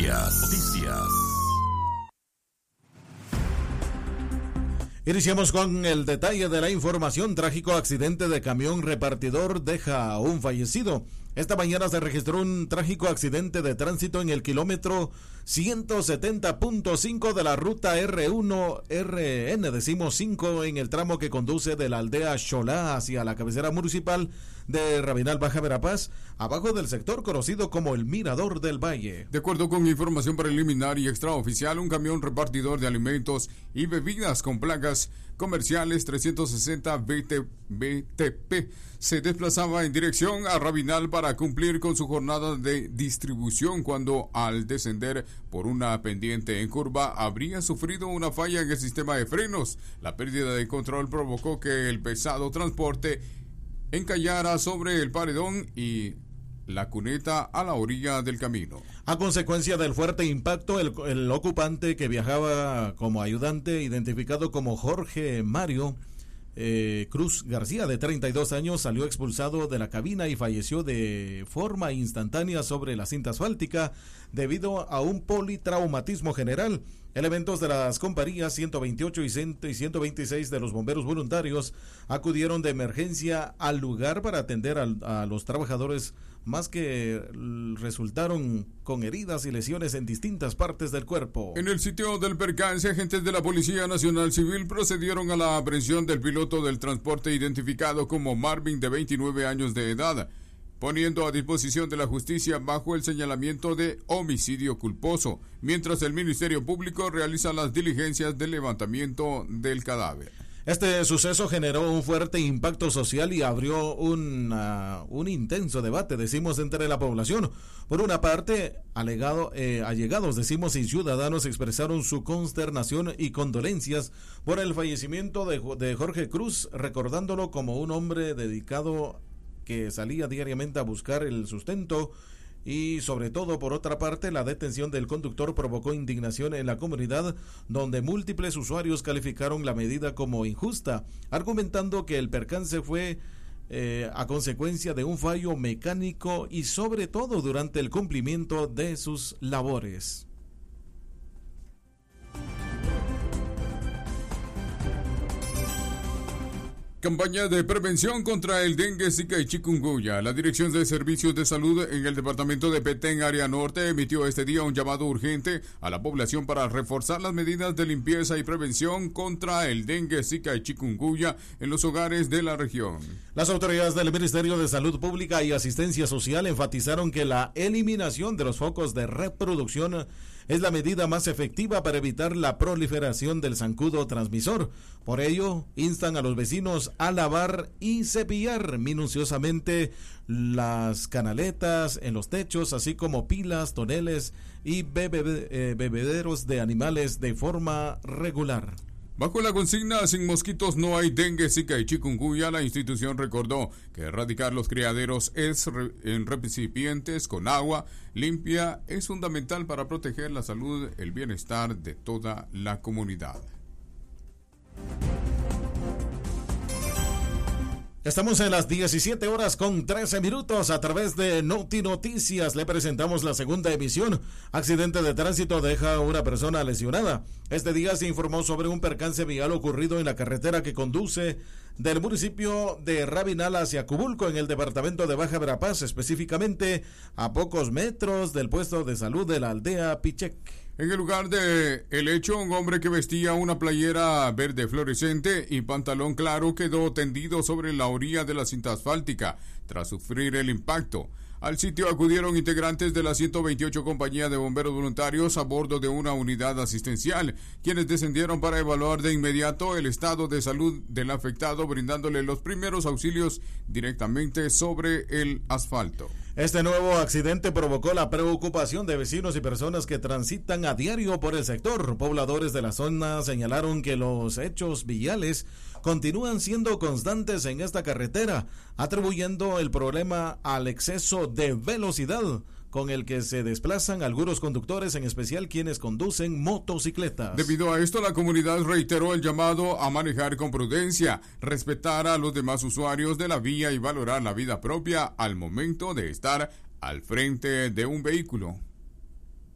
Iniciamos con el detalle de la información. Trágico accidente de camión repartidor deja a un fallecido. Esta mañana se registró un trágico accidente de tránsito en el kilómetro 170.5 de la ruta R1RN, decimos 5, en el tramo que conduce de la aldea Xolá hacia la cabecera municipal de Rabinal Baja Verapaz, abajo del sector conocido como el Mirador del Valle. De acuerdo con información preliminar y extraoficial, un camión repartidor de alimentos y bebidas con placas comerciales 360 BTP se desplazaba en dirección a Rabinal para cumplir con su jornada de distribución cuando, al descender por una pendiente en curva, habría sufrido una falla en el sistema de frenos. La pérdida de control provocó que el pesado transporte encallara sobre el paredón y la cuneta a la orilla del camino. A consecuencia del fuerte impacto, el ocupante, que viajaba como ayudante, identificado como Jorge Mario Cruz García, de 32 años, salió expulsado de la cabina y falleció de forma instantánea sobre la cinta asfáltica debido a un politraumatismo general. Elementos de las compañías 128 y 126 de los bomberos voluntarios acudieron de emergencia al lugar para atender a los trabajadores, más que resultaron con heridas y lesiones en distintas partes del cuerpo. En el sitio del percance, agentes de la Policía Nacional Civil procedieron a la aprehensión del piloto del transporte identificado como Marvin, de 29 años de edad, poniendo a disposición de la justicia bajo el señalamiento de homicidio culposo, mientras el Ministerio Público realiza las diligencias de levantamiento del cadáver. Este suceso generó un fuerte impacto social y abrió un intenso debate, decimos, entre la población. Por una parte, allegados, decimos, y ciudadanos expresaron su consternación y condolencias por el fallecimiento de Jorge Cruz, recordándolo como un hombre dedicado que salía diariamente a buscar el sustento. Y sobre todo, por otra parte, la detención del conductor provocó indignación en la comunidad, donde múltiples usuarios calificaron la medida como injusta, argumentando que el percance fue a consecuencia de un fallo mecánico y sobre todo durante el cumplimiento de sus labores. Campaña de prevención contra el dengue, zika y chikungunya. La Dirección de Servicios de Salud en el departamento de Petén, área norte, emitió este día un llamado urgente a la población para reforzar las medidas de limpieza y prevención contra el dengue, zika y chikungunya en los hogares de la región. Las autoridades del Ministerio de Salud Pública y Asistencia Social enfatizaron que la eliminación de los focos de reproducción es la medida más efectiva para evitar la proliferación del zancudo transmisor. Por ello, instan a los vecinos a lavar y cepillar minuciosamente las canaletas en los techos, así como pilas, toneles y bebederos de animales de forma regular. Bajo la consigna "Sin mosquitos no hay dengue, zika y chikungunya", la institución recordó que erradicar los criaderos en recipientes con agua limpia es fundamental para proteger la salud y el bienestar de toda la comunidad. Estamos en las 17:13 a través de Noti Noticias. Le presentamos la segunda emisión. Accidente de tránsito deja a una persona lesionada. Este día se informó sobre un percance vial ocurrido en la carretera que conduce del municipio de Rabinal hacia Cubulco, en el departamento de Baja Verapaz, específicamente a pocos metros del puesto de salud de la aldea Pichec. En el lugar del hecho, un hombre que vestía una playera verde fluorescente y pantalón claro quedó tendido sobre la orilla de la cinta asfáltica tras sufrir el impacto. Al sitio acudieron integrantes de la 128 Compañía de Bomberos Voluntarios a bordo de una unidad asistencial, quienes descendieron para evaluar de inmediato el estado de salud del afectado, brindándole los primeros auxilios directamente sobre el asfalto. Este nuevo accidente provocó la preocupación de vecinos y personas que transitan a diario por el sector. Pobladores de la zona señalaron que los hechos viales continúan siendo constantes en esta carretera, atribuyendo el problema al exceso de velocidad con el que se desplazan algunos conductores, en especial quienes conducen motocicletas. Debido a esto, la comunidad reiteró el llamado a manejar con prudencia, respetar a los demás usuarios de la vía y valorar la vida propia al momento de estar al frente de un vehículo.